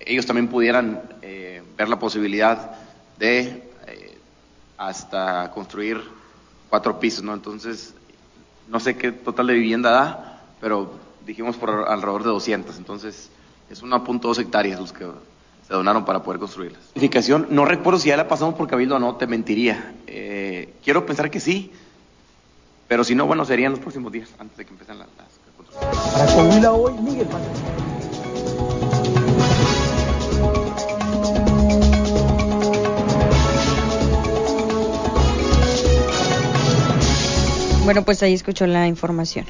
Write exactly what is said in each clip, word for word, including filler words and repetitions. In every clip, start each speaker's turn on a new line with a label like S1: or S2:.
S1: ellos también pudieran eh, ver la posibilidad de eh, hasta construir cuatro pisos, ¿no? Entonces, no sé qué total de vivienda da, pero dijimos por alrededor de doscientas, entonces es una punto dos hectáreas los que se donaron para poder construirlas. No recuerdo si ya la pasamos por Cabildo o no, te mentiría. Eh, quiero pensar que sí, pero si no, bueno, serían los próximos días, antes de que empiecen las, las construcciones.
S2: Para Coahuila hoy, Miguel Padre.
S3: Bueno, pues ahí escuchó la información.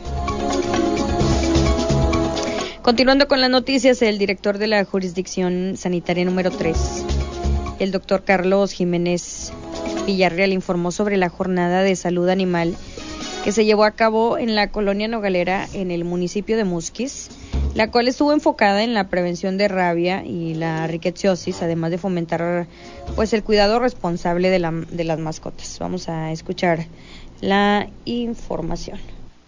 S3: Continuando con las noticias, el director de la jurisdicción sanitaria número tres, el doctor Carlos Jiménez Villarreal, informó sobre la jornada de salud animal que se llevó a cabo en la colonia Nogalera en el municipio de Musquis, la cual estuvo enfocada en la prevención de rabia y la rickettsiosis, además de fomentar pues el cuidado responsable de, la, de las mascotas. Vamos a escuchar la información.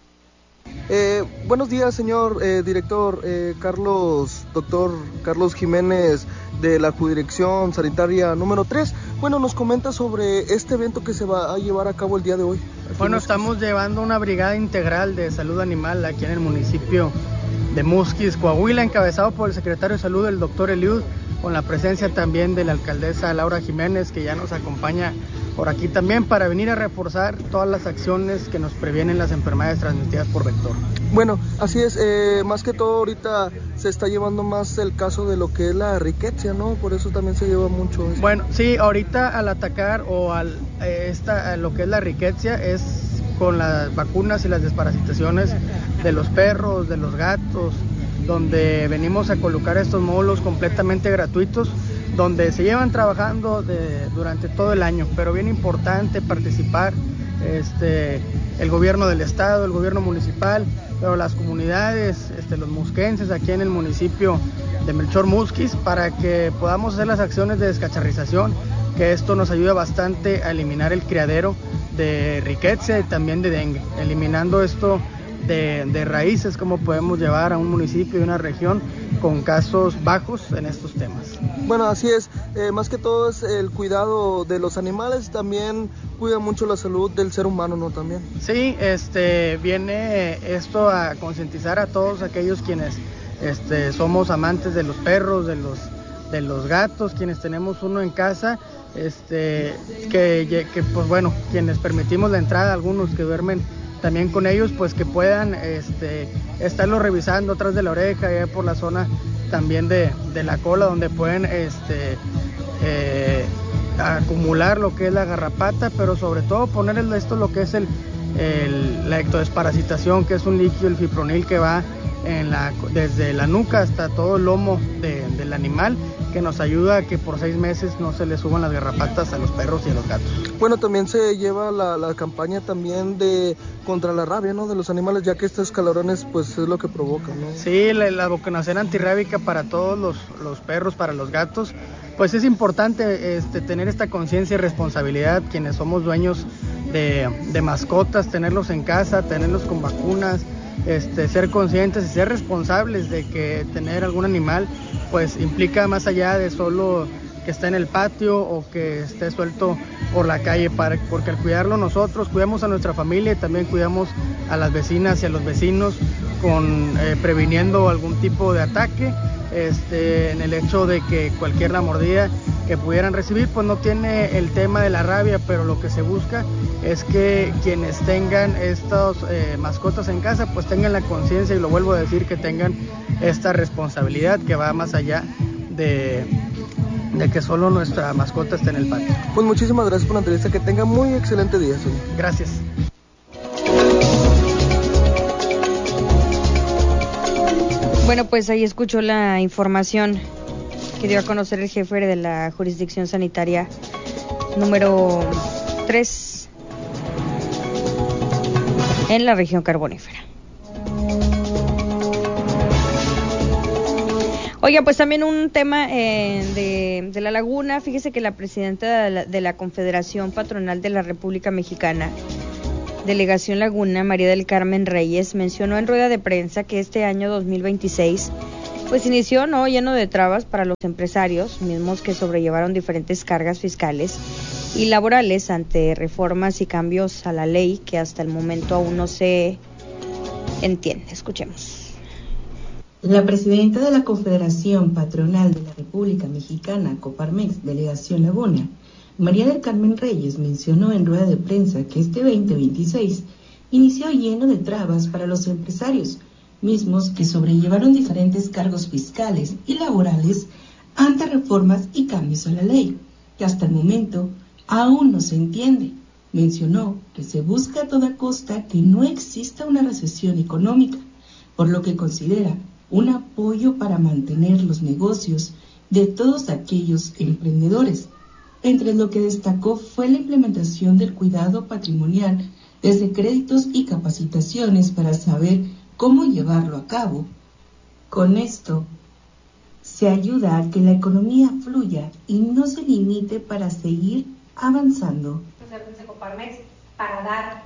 S4: Eh, buenos días, señor eh, director eh, Carlos, doctor Carlos Jiménez de la Jurisdicción Sanitaria número tres. Bueno, nos comenta sobre este evento que se va a llevar a cabo el día de hoy.
S5: Bueno, estamos llevando una brigada integral de salud animal aquí en el municipio de Musquis, Coahuila, encabezado por el secretario de Salud, el doctor Eliud, con la presencia también de la alcaldesa Laura Jiménez, que ya nos acompaña por aquí también para venir a reforzar todas las acciones que nos previenen las enfermedades transmitidas por vector.
S4: Bueno, así es, eh, más que todo ahorita se está llevando más el caso de lo que es la riqueza, ¿no? Por eso también se lleva mucho eso.
S5: Bueno, sí, ahorita al atacar o al eh, esta, lo que es la riqueza es con las vacunas y las desparasitaciones de los perros, de los gatos, donde venimos a colocar estos módulos completamente gratuitos, donde se llevan trabajando de, durante todo el año, pero bien importante participar este, el gobierno del estado, el gobierno municipal, pero las comunidades, este, los musquenses aquí en el municipio de Melchor Musquis, para que podamos hacer las acciones de descacharrización, que esto nos ayuda bastante a eliminar el criadero de riqueza y también de dengue, eliminando esto de, de raíces, cómo podemos llevar a un municipio y una región con casos bajos en estos temas.
S4: Bueno, así es, eh, más que todo es el cuidado de los animales, también cuida mucho la salud del ser humano, ¿no? También.
S5: Sí, este, viene esto a concientizar a todos aquellos quienes este, somos amantes de los perros, de los, de los gatos, quienes tenemos uno en casa, este, que, que pues bueno, quienes permitimos la entrada, algunos que duermen también con ellos, pues que puedan este, estarlo revisando atrás de la oreja, ya por la zona también de, de la cola, donde pueden este, eh, acumular lo que es la garrapata, pero sobre todo ponerle esto lo que es el, el, la ectodesparasitación, que es un líquido, el fipronil, que va en la, desde la nuca hasta todo el lomo de, del animal, que nos ayuda a que por seis meses no se le suban las garrapatas a los perros y a los gatos.
S4: Bueno, también se lleva la, la campaña también de contra la rabia, ¿no? De los animales, ya que estos calorones pues es lo que provoca, ¿no?
S5: Sí, la, la vacunación antirrábica para todos los, los perros, para los gatos, pues es importante este, tener esta conciencia y responsabilidad, quienes somos dueños de, de mascotas, tenerlos en casa, tenerlos con vacunas, Este, ser conscientes y ser responsables de que tener algún animal pues implica más allá de solo que esté en el patio o que esté suelto por la calle, para, porque al cuidarlo nosotros cuidamos a nuestra familia y también cuidamos a las vecinas y a los vecinos con eh, previniendo algún tipo de ataque, este, en el hecho de que cualquier la mordida que pudieran recibir pues no tiene el tema de la rabia, pero lo que se busca es que quienes tengan estas eh, mascotas en casa pues tengan la conciencia, y lo vuelvo a decir, que tengan esta responsabilidad que va más allá de, de que solo nuestra mascota esté en el patio.
S4: Pues muchísimas gracias por la entrevista, que tenga muy excelente día, señor.
S5: Gracias.
S3: Bueno, pues ahí escuchó la información que dio a conocer el jefe de la jurisdicción sanitaria número tres en la región carbonífera. Oiga, pues también un tema eh, de, de la laguna. Fíjese que la presidenta de la, de la Confederación Patronal de la República Mexicana, Delegación Laguna, María del Carmen Reyes, mencionó en rueda de prensa que este año dos mil veintiséis Pues inició, ¿no?, lleno de trabas para los empresarios, mismos que sobrellevaron diferentes cargas fiscales y laborales ante reformas y cambios a la ley que hasta el momento aún no se entiende. Escuchemos.
S2: La presidenta de la Confederación Patronal de la República Mexicana, Coparmex, Delegación Laguna, María del Carmen Reyes, mencionó en rueda de prensa que este veinte veintiséis inició lleno de trabas para los empresarios, mismos que sobrellevaron diferentes cargos fiscales y laborales ante reformas y cambios a la ley, que hasta el momento aún no se entiende. Mencionó que se busca a toda costa que no exista una recesión económica, por lo que considera un apoyo para mantener los negocios de todos aquellos emprendedores. Entre lo que destacó fue la implementación del cuidado patrimonial desde créditos y capacitaciones para saber cómo llevarlo a cabo. Con esto se ayuda a que la economía fluya y no se limite para seguir avanzando.
S6: De Coparmex para dar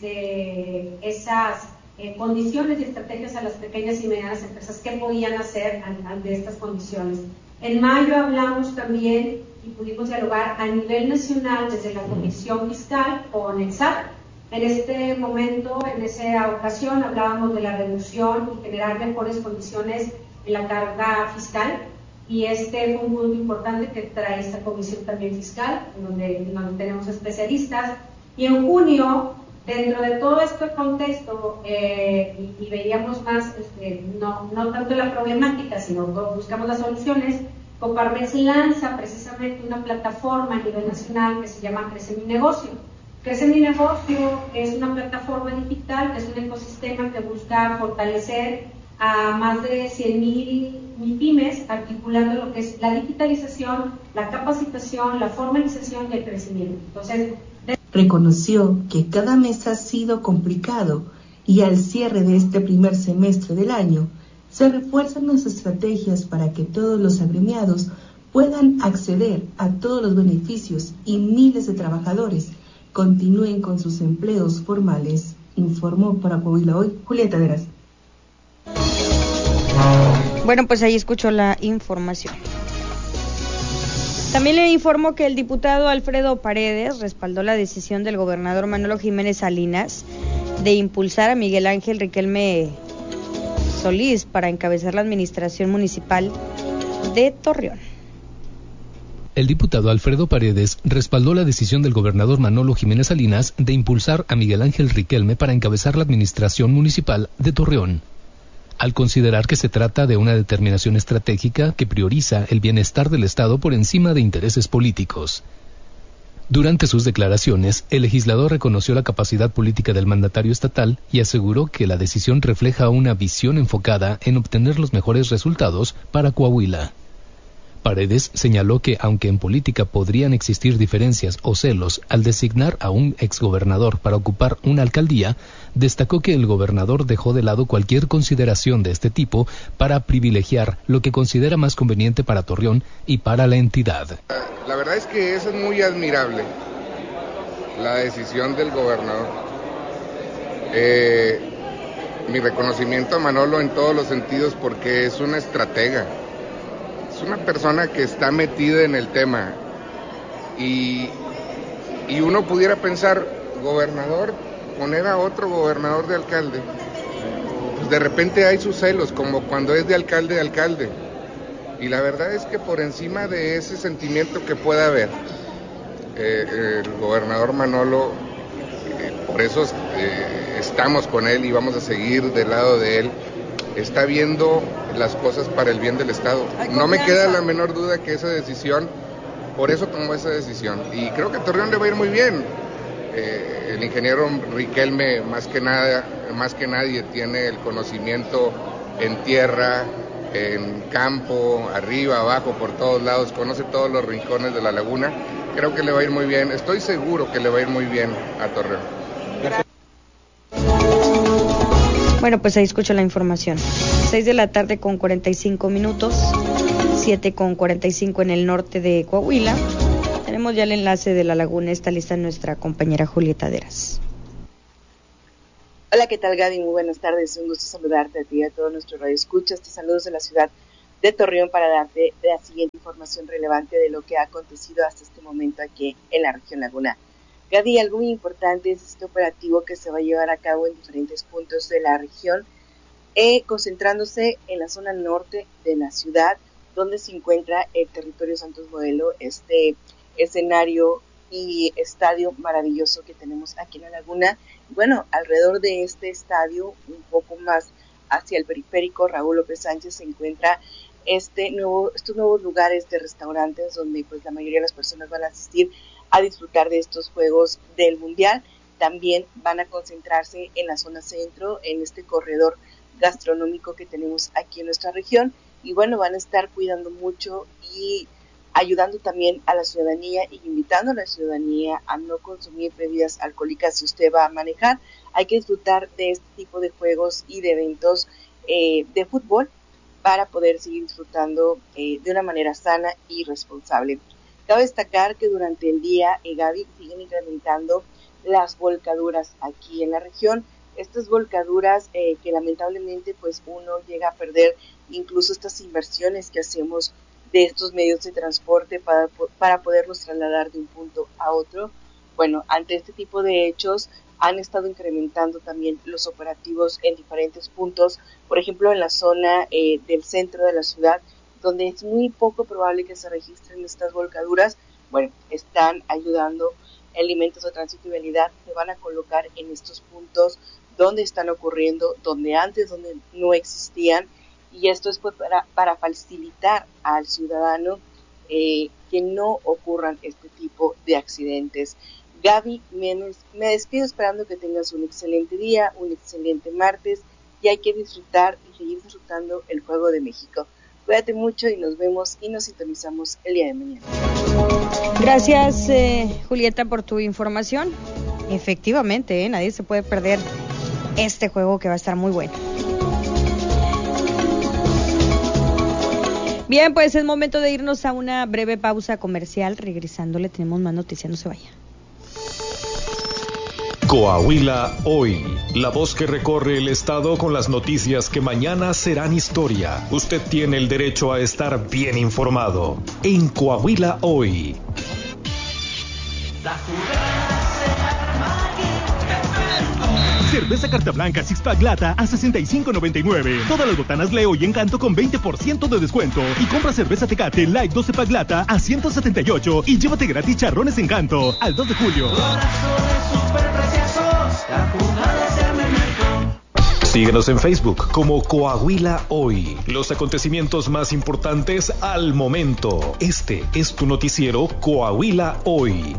S6: este, esas eh, condiciones y estrategias a las pequeñas y medianas empresas que podían hacer ante estas condiciones. En mayo hablamos también y pudimos dialogar a nivel nacional desde la Comisión Fiscal con el S A T. En este momento, en esa ocasión, hablábamos de la reducción y generar mejores condiciones en la carga fiscal, y este fue un punto importante que trae esta comisión también fiscal, en donde, en donde tenemos especialistas. Y en junio, dentro de todo este contexto, eh, y, y veíamos más, este, no, no tanto la problemática, sino buscamos las soluciones, Coparmex lanza precisamente una plataforma a nivel nacional que se llama Crece Mi Negocio. Crece Mi Negocio es una plataforma digital, es un ecosistema que busca fortalecer a más de cien mil pymes, articulando lo que es la digitalización, la capacitación, la formalización y el crecimiento. Entonces, de...
S2: reconoció que cada mes ha sido complicado y al cierre de este primer semestre del año se refuerzan las estrategias para que todos los agremiados puedan acceder a todos los beneficios y miles de trabajadores continúen con sus empleos formales, informó para Coahuila Hoy Julieta Veras.
S3: Bueno, pues ahí escuchó la información. También le informo que el diputado Alfredo Paredes respaldó la decisión del gobernador Manolo Jiménez Salinas de impulsar a Miguel Ángel Riquelme Solís para encabezar la administración municipal de Torreón.
S7: El diputado Alfredo Paredes respaldó la decisión del gobernador Manolo Jiménez Salinas de impulsar a Miguel Ángel Riquelme para encabezar la administración municipal de Torreón, al considerar que se trata de una determinación estratégica que prioriza el bienestar del Estado por encima de intereses políticos. Durante sus declaraciones, el legislador reconoció la capacidad política del mandatario estatal y aseguró que la decisión refleja una visión enfocada en obtener los mejores resultados para Coahuila. Paredes señaló que, aunque en política podrían existir diferencias o celos al designar a un exgobernador para ocupar una alcaldía, destacó que el gobernador dejó de lado cualquier consideración de este tipo para privilegiar lo que considera más conveniente para Torreón y para la entidad.
S8: La verdad es que eso es muy admirable, la decisión del gobernador. Eh, mi reconocimiento a Manolo en todos los sentidos, porque es una estratega. Es una persona que está metida en el tema y, y uno pudiera pensar, gobernador, poner a otro gobernador de alcalde, pues de repente hay sus celos, como cuando es de alcalde de alcalde, y la verdad es que por encima de ese sentimiento que pueda haber, eh, el gobernador Manolo, eh, por eso eh, estamos con él y vamos a seguir del lado de él, está viendo las cosas para el bien del Estado. No me queda la menor duda que esa decisión, por eso tomó esa decisión. Y creo que a Torreón le va a ir muy bien. Eh, el ingeniero Riquelme, más que nada, más que nadie, tiene el conocimiento en tierra, en campo, arriba, abajo, por todos lados, conoce todos los rincones de la laguna. Creo que le va a ir muy bien. Estoy seguro que le va a ir muy bien a Torreón. Gracias.
S3: Bueno, pues ahí escucho la información. seis de la tarde con cuarenta y cinco minutos, siete con cuarenta y cinco en el norte de Coahuila. Tenemos ya el enlace de la laguna, está lista nuestra compañera Julieta Deras.
S9: Hola, ¿qué tal, Gaby? Muy buenas tardes, un gusto saludarte a ti y a todos nuestros radioescuchas. Te saludos de la ciudad de Torreón para darte la siguiente información relevante de lo que ha acontecido hasta este momento aquí en la región Laguna. Gadi, algo muy importante es este operativo que se va a llevar a cabo en diferentes puntos de la región, eh, concentrándose en la zona norte de la ciudad, donde se encuentra el territorio Santos Modelo, este escenario y estadio maravilloso que tenemos aquí en la Laguna. Bueno, alrededor de este estadio, un poco más hacia el periférico Raúl López Sánchez, se encuentra este nuevo, estos nuevos lugares de restaurantes donde pues la mayoría de las personas van a asistir a disfrutar de estos juegos del Mundial. También van a concentrarse en la zona centro, en este corredor gastronómico que tenemos aquí en nuestra región, y bueno, van a estar cuidando mucho y ayudando también a la ciudadanía y invitando a la ciudadanía a no consumir bebidas alcohólicas si usted va a manejar. Hay que disfrutar de este tipo de juegos y de eventos eh, de fútbol para poder seguir disfrutando eh, de una manera sana y responsable. Cabe destacar que durante el día, eh, Gaby, siguen incrementando las volcaduras aquí en la región. Estas volcaduras eh, que lamentablemente pues uno llega a perder incluso estas inversiones que hacemos de estos medios de transporte para, para poderlos trasladar de un punto a otro. Bueno, ante este tipo de hechos han estado incrementando también los operativos en diferentes puntos, por ejemplo en la zona eh, del centro de la ciudad, donde es muy poco probable que se registren estas volcaduras. Bueno, están ayudando elementos de tránsito y vialidad, se van a colocar en estos puntos donde están ocurriendo, donde antes donde no existían, y esto es pues para, para facilitar al ciudadano eh, que no ocurran este tipo de accidentes. Gaby, me, me despido esperando que tengas un excelente día, un excelente martes, y hay que disfrutar y seguir disfrutando el Juego de México. Cuídate mucho y nos vemos y nos sintonizamos el día de mañana.
S3: Gracias, eh, Julieta, por tu información. Efectivamente, ¿eh? Nadie se puede perder este juego que va a estar muy bueno. Bien, pues es momento de irnos a una breve pausa comercial. Regresándole tenemos más noticias, no se vaya.
S10: Coahuila Hoy, la voz que recorre el estado con las noticias que mañana serán historia. Usted tiene el derecho a estar bien informado en Coahuila Hoy.
S11: Cerveza Carta Blanca Six Pack Lata a sesenta y cinco noventa y nueve. Todas las botanas Leo y Encanto con veinte por ciento de descuento. Y compra cerveza Tecate Light doce Pack Lata a ciento setenta y ocho y llévate gratis charrones Encanto al dos de julio.
S10: Síguenos en Facebook como Coahuila Hoy. Los acontecimientos más importantes al momento. Este es tu noticiero Coahuila Hoy.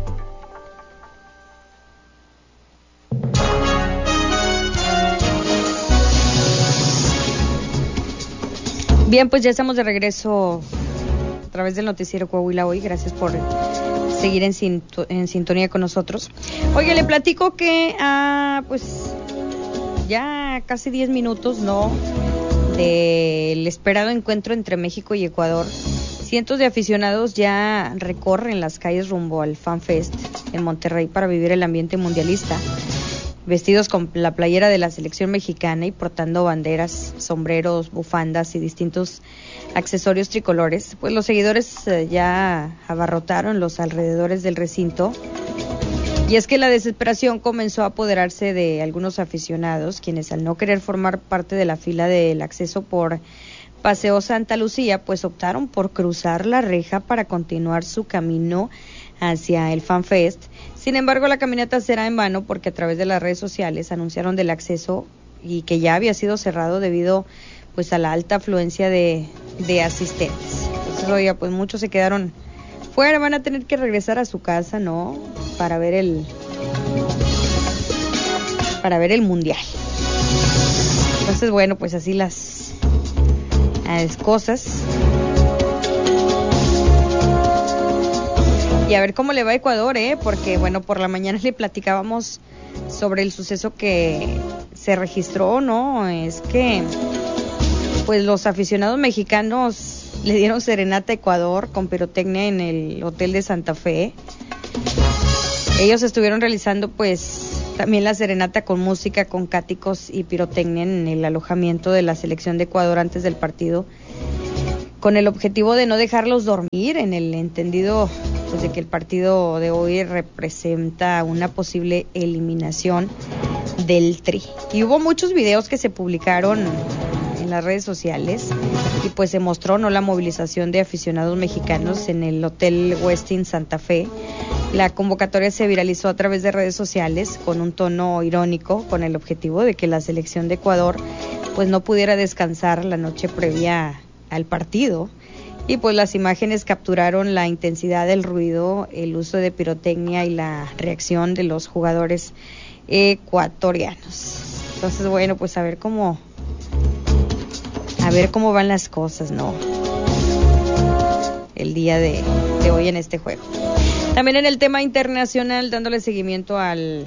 S3: Bien, pues ya estamos de regreso a través del noticiero Coahuila Hoy. Gracias por seguir en, sinto, en sintonía con nosotros. Oye, le platico que ah, pues ya casi diez minutos, ¿no?, del esperado encuentro entre México y Ecuador. Cientos de aficionados ya recorren las calles rumbo al Fan Fest en Monterrey para vivir el ambiente mundialista, vestidos con la playera de la selección mexicana y portando banderas, sombreros, bufandas y distintos accesorios tricolores. Pues los seguidores eh, ya abarrotaron los alrededores del recinto, y es que la desesperación comenzó a apoderarse de algunos aficionados, quienes al no querer formar parte de la fila del acceso por Paseo Santa Lucía, pues optaron por cruzar la reja para continuar su camino hacia el Fan Fest. Sin embargo, la caminata será en vano porque a través de las redes sociales anunciaron del acceso y que ya había sido cerrado debido pues a la alta afluencia de, de asistentes. Entonces, oiga, pues muchos se quedaron fuera, van a tener que regresar a su casa, ¿no?, para ver el para ver el mundial. Entonces, bueno, pues así las, las cosas. Y a ver cómo le va a Ecuador, ¿eh? Porque, bueno, por la mañana le platicábamos sobre el suceso que se registró, ¿no? Es que, pues, los aficionados mexicanos le dieron serenata a Ecuador con pirotecnia en el Hotel de Santa Fe. Ellos estuvieron realizando, pues, también la serenata con música, con cáticos y pirotecnia en el alojamiento de la selección de Ecuador antes del partido con el objetivo de no dejarlos dormir, en el entendido pues, de que el partido de hoy representa una posible eliminación del Tri. Y hubo muchos videos que se publicaron en las redes sociales y pues se mostró no la movilización de aficionados mexicanos en el Hotel Westin Santa Fe. La convocatoria se viralizó a través de redes sociales con un tono irónico, con el objetivo de que la selección de Ecuador pues no pudiera descansar la noche previa al partido. Y pues las imágenes capturaron la intensidad del ruido, el uso de pirotecnia y la reacción de los jugadores ecuatorianos. Entonces, bueno, pues a ver cómo a ver cómo van las cosas, ¿no? El día de, de hoy en este juego. También en el tema internacional, dándole seguimiento al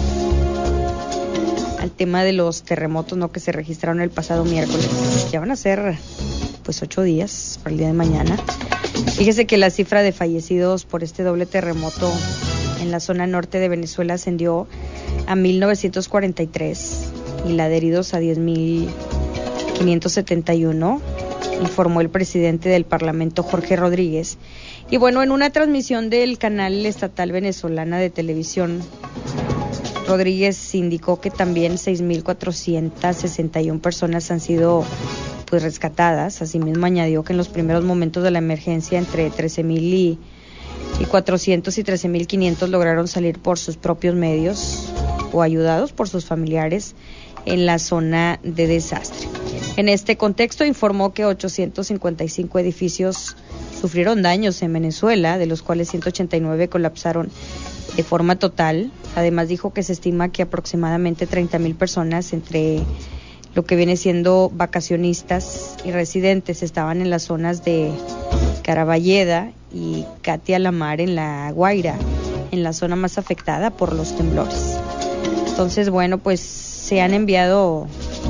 S3: al tema de los terremotos, ¿no?, que se registraron el pasado miércoles. Ya van a ser pues ocho días para el día de mañana. Fíjese que la cifra de fallecidos por este doble terremoto en la zona norte de Venezuela ascendió a mil novecientos cuarenta y tres y la de heridos a diez mil quinientos setenta y uno, informó el presidente del Parlamento, Jorge Rodríguez. Y bueno, en una transmisión del canal estatal venezolana de televisión, Rodríguez indicó que también seis mil cuatrocientas sesenta y una personas han sido pues rescatadas. Asimismo añadió que en los primeros momentos de la emergencia entre trece mil y, y cuatrocientos y trece mil quinientos lograron salir por sus propios medios o ayudados por sus familiares en la zona de desastre. En este contexto informó que ochocientos cincuenta y cinco edificios sufrieron daños en Venezuela, de los cuales ciento ochenta y nueve colapsaron de forma total. Además dijo que se estima que aproximadamente treinta mil personas, entre lo que viene siendo vacacionistas y residentes, estaban en las zonas de Caraballeda y Catia la Mar en La Guaira, en la zona más afectada por los temblores. Entonces, bueno, pues se han enviado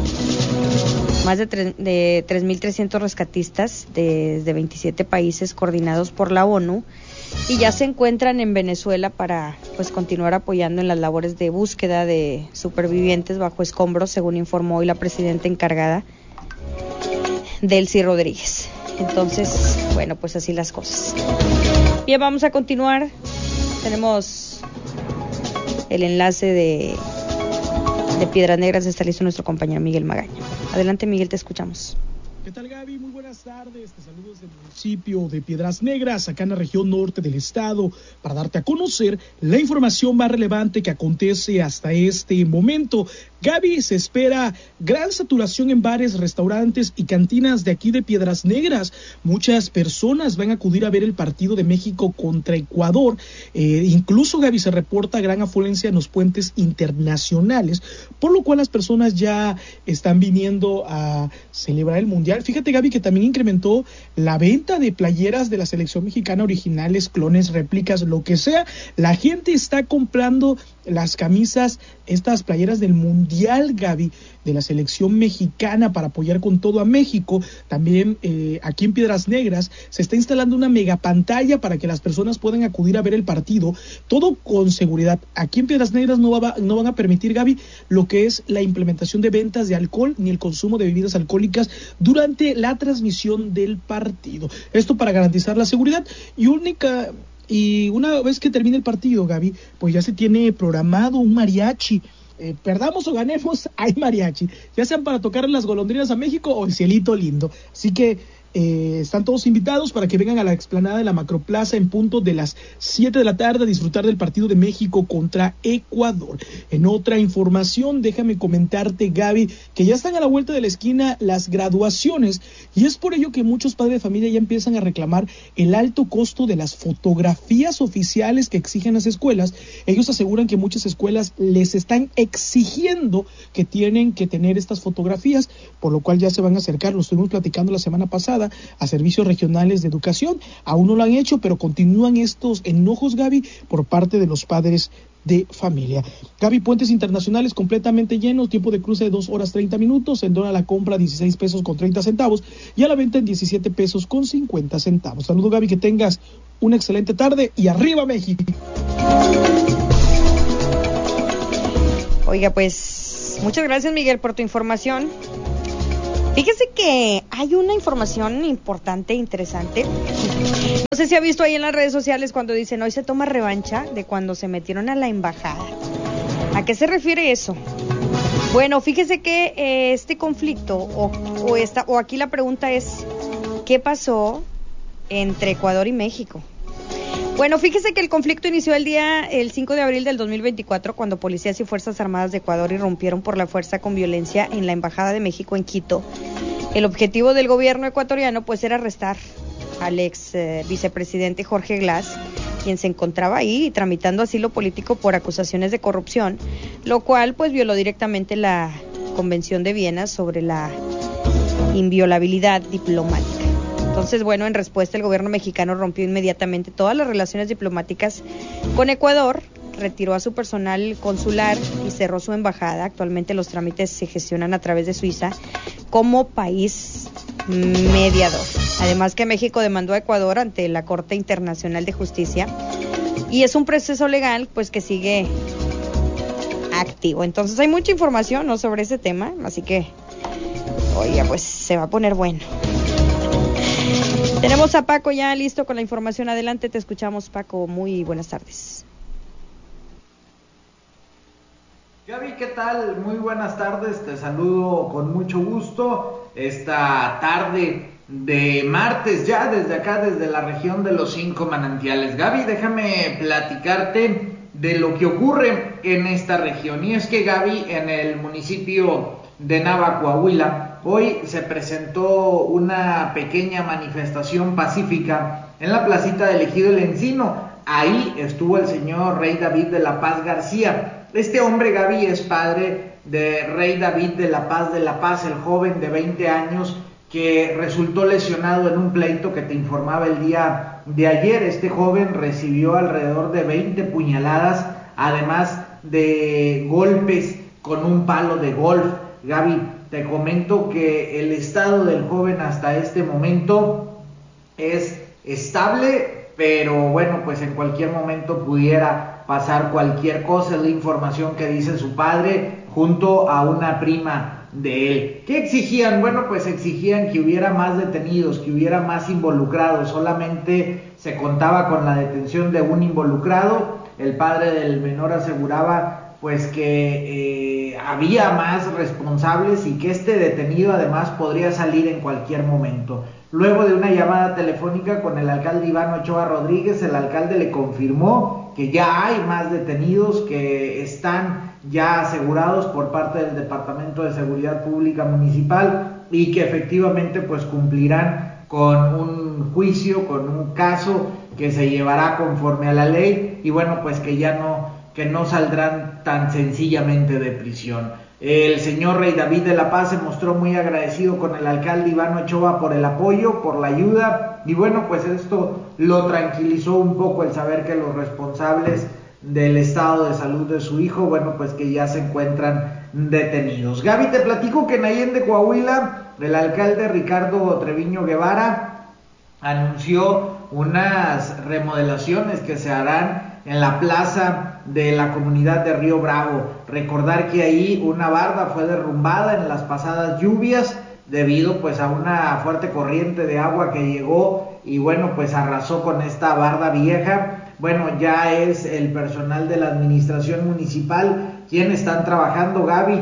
S3: más de, tre- de tres mil trescientos rescatistas desde veintisiete países coordinados por la ONU y ya se encuentran en Venezuela para pues continuar apoyando en las labores de búsqueda de supervivientes bajo escombros, según informó hoy la presidenta encargada, Delcy Rodríguez. Entonces, bueno, pues así las cosas. Bien, vamos a continuar. Tenemos el enlace de, de Piedras Negras. Está listo nuestro compañero Miguel Magaña. Adelante, Miguel, te escuchamos.
S12: ¿Qué tal, Gaby? Muy buenas tardes. Te saludo desde el municipio de Piedras Negras, acá en la región norte del estado, para darte a conocer la información más relevante que acontece hasta este momento. Gaby, se espera gran saturación en bares, restaurantes y cantinas de aquí de Piedras Negras. Muchas personas van a acudir a ver el partido de México contra Ecuador. Eh, incluso, Gaby, se reporta gran afluencia en los puentes internacionales, por lo cual las personas ya están viniendo a celebrar el Mundial. Fíjate, Gaby, que también incrementó la venta de playeras de la selección mexicana, originales, clones, réplicas, lo que sea. La gente está comprando las camisas, estas playeras del Mundial, Gaby, de la selección mexicana, para apoyar con todo a México. También eh, aquí en Piedras Negras se está instalando una mega pantalla para que las personas puedan acudir a ver el partido, todo con seguridad. Aquí en Piedras Negras no, va, no van a permitir, Gaby, lo que es la implementación de ventas de alcohol ni el consumo de bebidas alcohólicas durante la transmisión del partido. Esto para garantizar la seguridad. Y única Y una vez que termine el partido, Gaby, pues ya se tiene programado un mariachi. Eh, perdamos o ganemos, hay mariachi. Ya sean para tocar las golondrinas a México o el cielito lindo. Así que eh, están todos invitados para que vengan a la explanada de la Macroplaza en punto de las siete de la tarde a disfrutar del partido de México contra Ecuador. En otra información, déjame comentarte, Gaby, que ya están a la vuelta de la esquina las graduaciones, y es por ello que muchos padres de familia ya empiezan a reclamar el alto costo de las fotografías oficiales que exigen las escuelas. Ellos aseguran que muchas escuelas les están exigiendo que tienen que tener estas fotografías, por lo cual ya se van a acercar, lo estuvimos platicando la semana pasada, a servicios regionales de educación. Aún no lo han hecho, pero continúan estos enojos, Gaby, por parte de los padres de familia. Gaby, puentes internacionales completamente llenos, tiempo de cruce de dos horas treinta minutos, en dólar a la compra dieciséis pesos con treinta centavos y a la venta en diecisiete pesos con cincuenta centavos. Saludos, Gaby, que tengas una excelente tarde y ¡arriba México!
S3: Oiga, pues muchas gracias, Miguel, por tu información. Fíjese que hay una información importante, interesante. No sé si ha visto ahí en las redes sociales cuando dicen hoy se toma revancha de cuando se metieron a la embajada. ¿A qué se refiere eso? Bueno, fíjese que eh, este conflicto, o, o, esta, o aquí la pregunta es, ¿qué pasó entre Ecuador y México? Bueno, fíjese que el conflicto inició el día, el cinco de abril del dos mil veinticuatro, cuando policías y fuerzas armadas de Ecuador irrumpieron por la fuerza con violencia en la Embajada de México en Quito. El objetivo del gobierno ecuatoriano, pues, era arrestar al ex eh, vicepresidente Jorge Glass, quien se encontraba ahí tramitando asilo político por acusaciones de corrupción, lo cual, pues, violó directamente la Convención de Viena sobre la inviolabilidad diplomática. Entonces, bueno, en respuesta el gobierno mexicano rompió inmediatamente todas las relaciones diplomáticas con Ecuador, retiró a su personal consular y cerró su embajada. Actualmente los trámites se gestionan a través de Suiza como país mediador. Además que México demandó a Ecuador ante la Corte Internacional de Justicia y es un proceso legal pues que sigue activo. Entonces hay mucha información, ¿no?, sobre ese tema, así que, oiga, pues se va a poner bueno. Tenemos a Paco ya listo con la información. Adelante, te escuchamos, Paco. Muy buenas tardes.
S13: Gaby, ¿qué tal? Muy buenas tardes, te saludo con mucho gusto esta tarde de martes ya desde acá, desde la región de los Cinco Manantiales. Gaby, déjame platicarte de lo que ocurre en esta región, y es que, Gaby, en el municipio de Nava, Coahuila, hoy se presentó una pequeña manifestación pacífica en la placita del Ejido El Encino. Ahí estuvo el señor Rey David de la Paz García. Este hombre, Gaby, es padre de Rey David de la Paz de la Paz, el joven de veinte años que resultó lesionado en un pleito que te informaba el día de ayer. Este joven recibió alrededor de veinte puñaladas, además de golpes con un palo de golf. Gaby, te comento que el estado del joven hasta este momento es estable, pero bueno, pues en cualquier momento pudiera pasar cualquier cosa. Es la información que dice su padre junto a una prima de él. ¿Qué exigían? Bueno, pues exigían que hubiera más detenidos, que hubiera más involucrados. Solamente se contaba con la detención de un involucrado. El padre del menor aseguraba pues que eh, había más responsables y que este detenido además podría salir en cualquier momento. Luego de una llamada telefónica con el alcalde Iván Ochoa Rodríguez, el alcalde le confirmó que ya hay más detenidos, que están ya asegurados por parte del Departamento de Seguridad Pública Municipal y que efectivamente pues cumplirán con un juicio, con un caso que se llevará conforme a la ley, y bueno, pues que ya no, que no saldrán tan sencillamente de prisión. El señor Rey David de la Paz se mostró muy agradecido con el alcalde Iván Ochoa por el apoyo, por la ayuda, y bueno, pues esto lo tranquilizó un poco el saber que los responsables del estado de salud de su hijo, bueno, pues que ya se encuentran detenidos. Gaby, te platico que en Allende, Coahuila, el alcalde Ricardo Treviño Guevara anunció unas remodelaciones que se harán en la plaza de la comunidad de Río Bravo. Recordar que ahí una barda fue derrumbada en las pasadas lluvias debido pues a una fuerte corriente de agua que llegó y bueno, pues arrasó con esta barda vieja. Bueno, ya es el personal de la administración municipal quienes están trabajando, Gaby,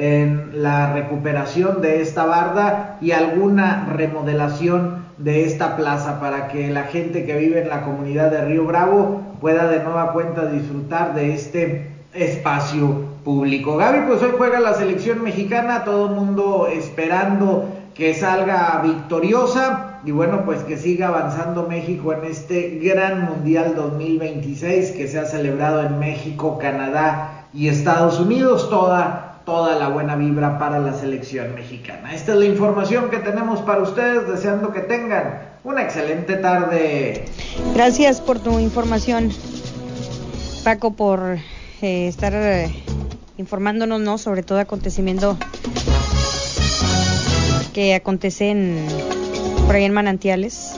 S13: en la recuperación de esta barda y alguna remodelación de esta plaza para que la gente que vive en la comunidad de Río Bravo pueda de nueva cuenta disfrutar de este espacio público. Gaby, pues hoy juega la selección mexicana, todo el mundo esperando que salga victoriosa y bueno, pues que siga avanzando México en este gran Mundial dos mil veintiséis que se ha celebrado en México, Canadá y Estados Unidos. Toda toda la buena vibra para la selección mexicana. Esta es la información que tenemos para ustedes, deseando que tengan una excelente tarde.
S3: Gracias por tu información, Paco, por eh, estar eh, informándonos, ¿no?, sobre todo acontecimiento que acontece en, por ahí en Manantiales.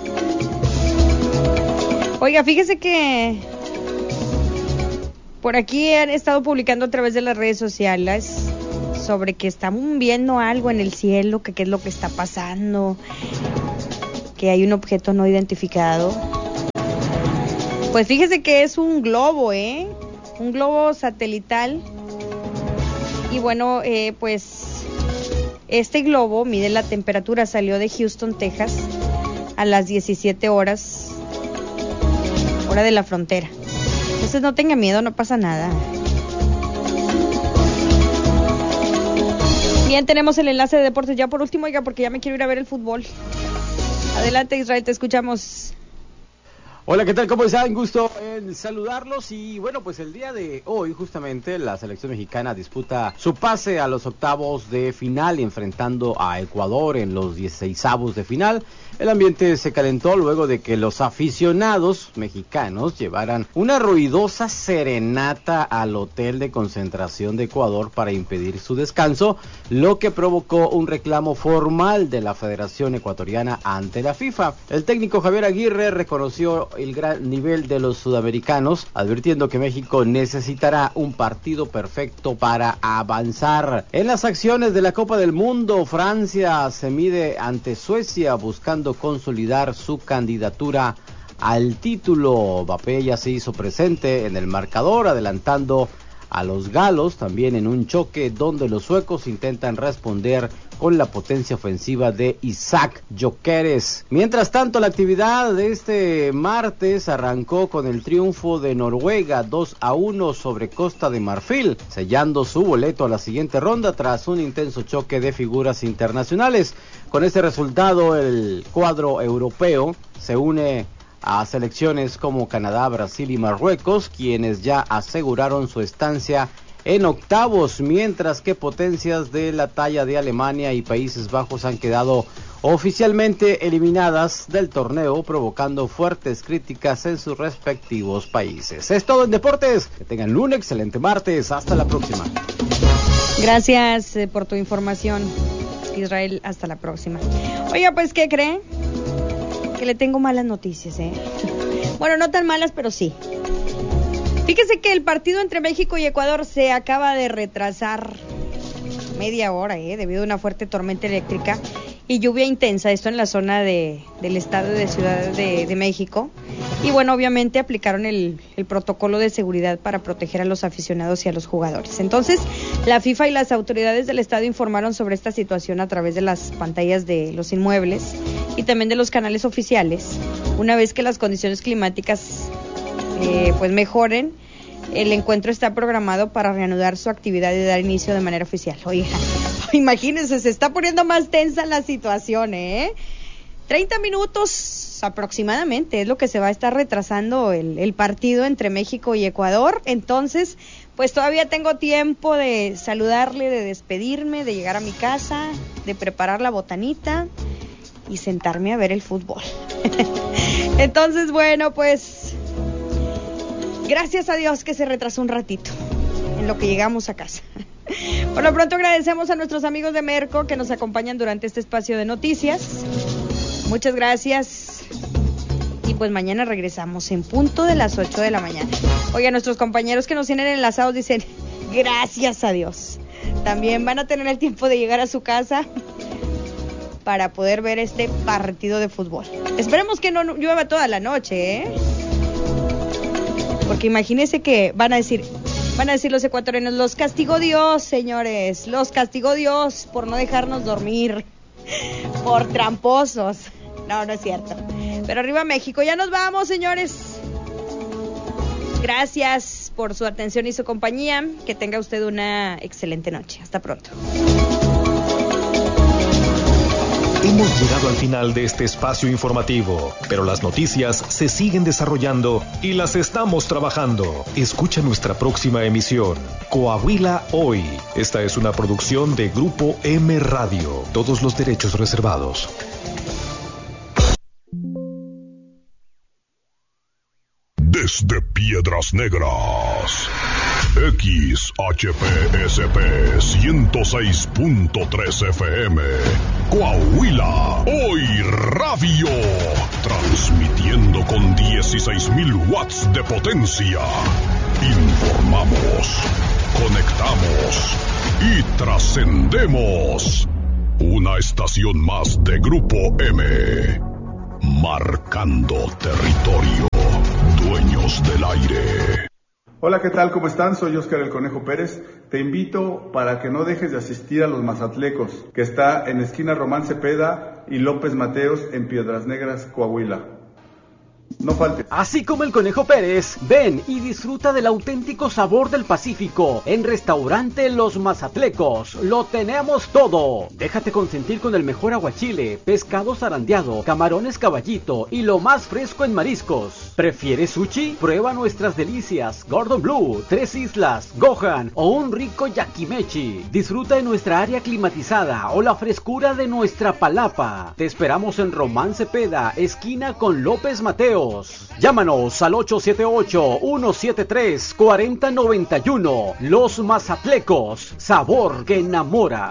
S3: Oiga, fíjese que por aquí han estado publicando a través de las redes sociales sobre que están viendo algo en el cielo, que qué es lo que está pasando, que hay un objeto no identificado. Pues fíjese que es un globo, ¿eh? Un globo satelital. Y bueno, eh, pues este globo mide la temperatura, salió de Houston, Texas, a las diecisiete horas, hora de la frontera. Entonces no tenga miedo, no pasa nada. Bien, tenemos el enlace de deportes ya por último, oiga, porque ya me quiero ir a ver el fútbol. Adelante, Israel, te escuchamos.
S14: Hola, ¿qué tal? ¿Cómo están? Gusto en saludarlos. Y bueno, pues el día de hoy justamente la selección mexicana disputa su pase a los octavos de final, enfrentando a Ecuador en los dieciseisavos de final. El ambiente se calentó luego de que los aficionados mexicanos llevaran una ruidosa serenata al hotel de concentración de Ecuador para impedir su descanso, lo que provocó un reclamo formal de la Federación Ecuatoriana ante la FIFA. El técnico Javier Aguirre reconoció el gran nivel de los sudamericanos, advirtiendo que México necesitará un partido perfecto para avanzar. En las acciones de la Copa del Mundo, Francia se mide ante Suecia buscando consolidar su candidatura al título. Mbappé ya se hizo presente en el marcador, adelantando a los galos, también en un choque donde los suecos intentan responder con la potencia ofensiva de Isaac Gyökeres. Mientras tanto, la actividad de este martes arrancó con el triunfo de Noruega dos a uno sobre Costa de Marfil, sellando su boleto a la siguiente ronda tras un intenso choque de figuras internacionales. Con este resultado, el cuadro europeo se une a selecciones como Canadá, Brasil y Marruecos, quienes ya aseguraron su estancia en octavos, mientras que potencias de la talla de Alemania y Países Bajos han quedado oficialmente eliminadas del torneo, provocando fuertes críticas en sus respectivos países. Es todo en deportes, que tengan un excelente martes, hasta la próxima.
S3: Gracias eh, por tu información, Israel, hasta la próxima. Oiga, pues, ¿qué cree? Que le tengo malas noticias, ¿eh? Bueno, no tan malas, pero sí. Fíjese que el partido entre México y Ecuador se acaba de retrasar media hora, ¿eh? Debido a una fuerte tormenta eléctrica y lluvia intensa, esto en la zona de, del estado de Ciudad de, de México. Y bueno, obviamente aplicaron el, el protocolo de seguridad para proteger a los aficionados y a los jugadores. Entonces, la FIFA y las autoridades del estado informaron sobre esta situación a través de las pantallas de los inmuebles y también de los canales oficiales. Una vez que las condiciones climáticas eh, pues mejoren, el encuentro está programado para reanudar su actividad y dar inicio de manera oficial. Oiga, imagínense, se está poniendo más tensa la situación, ¿eh? treinta minutos aproximadamente es lo que se va a estar retrasando el, el partido entre México y Ecuador. Entonces, pues todavía tengo tiempo de saludarle, de despedirme, de llegar a mi casa, de preparar la botanita y sentarme a ver el fútbol. Entonces, bueno, pues gracias a Dios que se retrasó un ratito en lo que llegamos a casa. Por lo pronto agradecemos a nuestros amigos de Merco que nos acompañan durante este espacio de noticias. Muchas gracias. Y pues mañana regresamos en punto de las ocho de la mañana. Oiga, nuestros compañeros que nos tienen enlazados dicen, gracias a Dios. También van a tener el tiempo de llegar a su casa para poder ver este partido de fútbol. Esperemos que no llueva toda la noche, ¿eh? Porque imagínense que van a decir, van a decir los ecuatorianos, los castigó Dios, señores, los castigó Dios por no dejarnos dormir, por tramposos. No, no es cierto. Pero arriba México, ya nos vamos, señores. Gracias por su atención y su compañía. Que tenga usted una excelente noche. Hasta pronto.
S10: Hemos llegado al final de este espacio informativo, pero las noticias se siguen desarrollando y las estamos trabajando. Escucha nuestra próxima emisión, Coahuila Hoy. Esta es una producción de Grupo M Radio. Todos los derechos reservados.
S15: Desde Piedras Negras, X H P S P ciento seis punto tres F M, Coahuila, Hoy Radio, transmitiendo con dieciséis mil watts de potencia. Informamos, conectamos y trascendemos. Una estación más de Grupo M. Marcando territorio. Dueños del aire.
S16: Hola, ¿qué tal? ¿Cómo están? Soy Óscar el Conejo Pérez. Te invito para que no dejes de asistir a los Mazatlecos, que está en esquina Román Cepeda y López Mateos en Piedras Negras, Coahuila. No faltes.
S14: Así como el Conejo Pérez, ven y disfruta del auténtico sabor del Pacífico en Restaurante Los Mazatlecos. Lo tenemos todo. Déjate consentir con el mejor aguachile, pescado zarandeado, camarones caballito y lo más fresco en mariscos. ¿Prefieres sushi? Prueba nuestras delicias Gordon Blue, Tres Islas, Gohan o un rico yakimechi. Disfruta de nuestra área climatizada o la frescura de nuestra palapa. Te esperamos en Román Cepeda, esquina con López Mateos. Llámanos al ocho siete ocho, uno siete tres, cuatro cero nueve uno. Los Mazatlecos, sabor que enamora.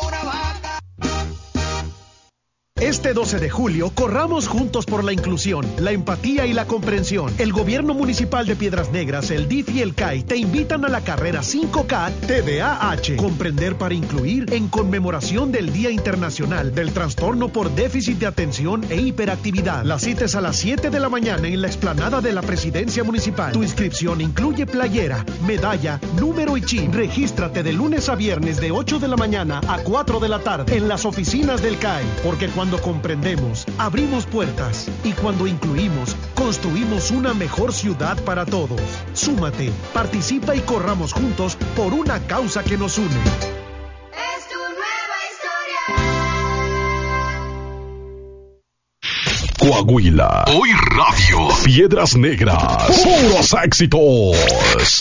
S17: Este doce de julio, corramos juntos por la inclusión, la empatía y la comprensión. El Gobierno Municipal de Piedras Negras, el D I F y el C A I te invitan a la carrera cinco K T D A H, Comprender para Incluir, en conmemoración del Día Internacional del Trastorno por Déficit de Atención e Hiperactividad. La cita es a las siete de la mañana en la explanada de la Presidencia Municipal. Tu inscripción incluye playera, medalla, número y chip. Regístrate de lunes a viernes de ocho de la mañana a cuatro de la tarde en las oficinas del C A I, porque cuando Cuando comprendemos, abrimos puertas, y cuando incluimos, construimos una mejor ciudad para todos. Súmate, participa y corramos juntos por una causa que nos une.
S18: Es tu nueva historia.
S15: Coahuila. Hoy Radio. Piedras Negras. Puros éxitos.